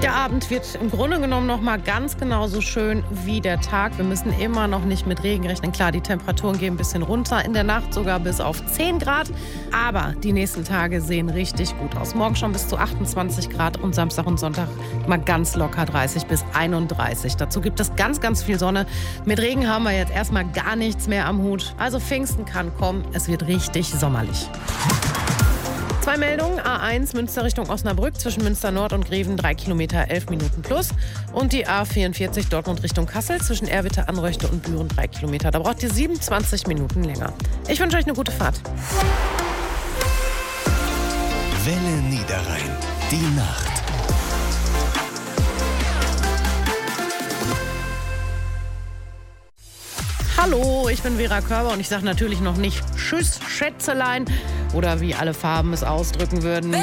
Der Abend wird im Grunde genommen noch mal ganz genauso schön wie der Tag. Wir müssen immer noch nicht mit Regen rechnen. Klar, die Temperaturen gehen ein bisschen runter, in der Nacht sogar bis auf 10 Grad. Aber die nächsten Tage sehen richtig gut aus. Morgen schon bis zu 28 Grad und Samstag und Sonntag mal ganz locker 30 bis 31. Dazu gibt es ganz, ganz viel Sonne. Mit Regen haben wir jetzt erstmal gar nichts mehr am Hut. Also Pfingsten kann kommen. Es wird richtig sommerlich. 2 Meldungen. A1 Münster Richtung Osnabrück zwischen Münster Nord und Greven 3 Kilometer 11 Minuten plus. Und die A44 Dortmund Richtung Kassel zwischen Erwitte, Anröchte und Büren 3 Kilometer. Da braucht ihr 27 Minuten länger. Ich wünsche euch eine gute Fahrt. Welle Niederrhein. Die Nacht. Hallo, ich bin Vera Körber und ich sage natürlich noch nicht Tschüss, Schätzelein. Oder wie alle Farben es ausdrücken würden.